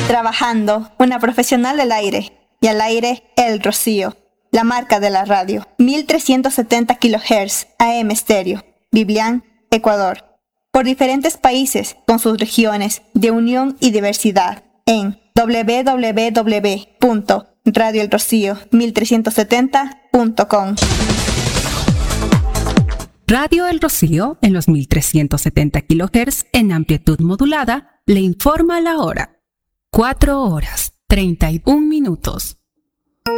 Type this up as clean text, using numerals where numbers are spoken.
Trabajando, una profesional del aire. Y al aire, El Rocío, la marca de la radio. 1370 kHz AM estéreo. Biblián, Ecuador. Por diferentes países, con sus regiones de unión y diversidad. En www.radioelrocío1370.com. Radio El Rocío, en los 1370 kHz en amplitud modulada, le informa la hora. 4 horas, 31 minutos.